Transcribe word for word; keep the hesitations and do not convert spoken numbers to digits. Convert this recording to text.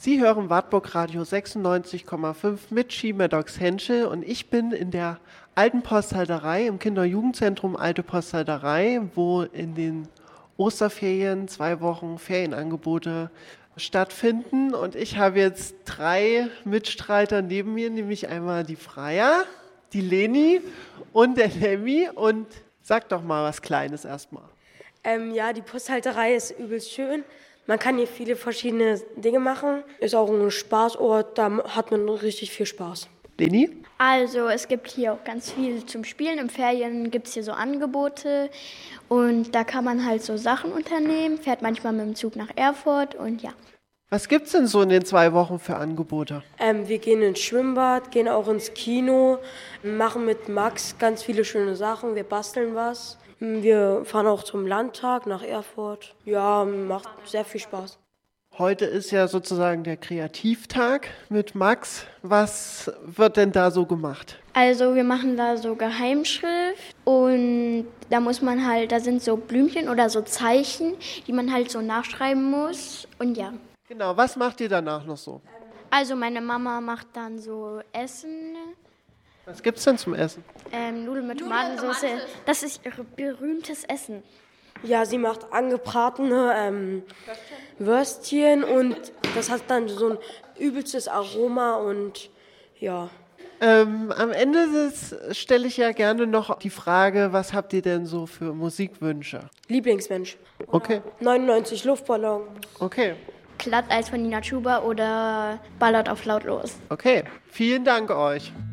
Sie hören Wartburg Radio sechsundneunzig Komma fünf mit Ski-Maddox Henschel und ich bin in der alten Posthalterei, im Kinder- und Jugendzentrum Alte Posthalterei, wo in den Osterferien zwei Wochen Ferienangebote stattfinden. Und ich habe jetzt drei Mitstreiter neben mir, nämlich einmal die Freya, die Leni und der Lemmy. Und sag doch mal was Kleines erstmal. Ähm, ja, die Posthalterei ist übelst schön. Man kann hier viele verschiedene Dinge machen. Ist auch ein Spaßort, da hat man richtig viel Spaß. Leni? Also es gibt hier auch ganz viel zum Spielen. Im Ferien gibt es hier so Angebote und da kann man halt so Sachen unternehmen. Fährt manchmal mit dem Zug nach Erfurt und ja. Was gibt's denn so in den zwei Wochen für Angebote? Ähm, wir gehen ins Schwimmbad, gehen auch ins Kino, machen mit Max ganz viele schöne Sachen. Wir basteln was. Wir fahren auch zum Landtag nach Erfurt. Ja, macht sehr viel Spaß. Heute ist ja sozusagen der Kreativtag mit Max. Was wird denn da so gemacht? Also wir machen da so Geheimschrift und da muss man halt, da sind so Blümchen oder so Zeichen, die man halt so nachschreiben muss und ja. Genau, was macht ihr danach noch so? Also meine Mama macht dann so Essen. Was gibt's denn zum Essen? Ähm, Nudeln mit Tomatensauce. Das ist ihr berühmtes Essen. Ja, sie macht angebratene ähm, Würstchen und das hat dann so ein übelstes Aroma und ja. Ähm, am Ende des stelle ich ja gerne noch die Frage, was habt ihr denn so für Musikwünsche? Lieblingsmensch. Okay. neunundneunzig Luftballon. Okay. Glatteis von Nina Chuba oder Ballert auf lautlos. Okay. Vielen Dank euch.